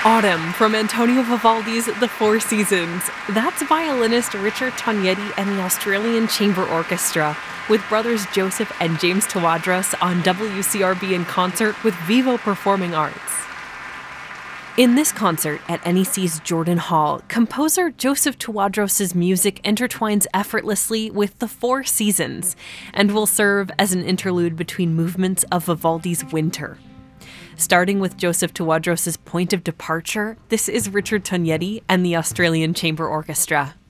Autumn from Antonio Vivaldi's The Four Seasons. That's violinist Richard Tognetti and the Australian Chamber Orchestra, with brothers Joseph and James Tawadros on WCRB in concert with Vivo Performing Arts. In this concert at NEC's Jordan Hall, composer Joseph Tawadros' music intertwines effortlessly with The Four Seasons and will serve as an interlude between movements of Vivaldi's Winter. Starting with Joseph Tawadros' point of departure, this is Richard Tognetti and the Australian Chamber Orchestra.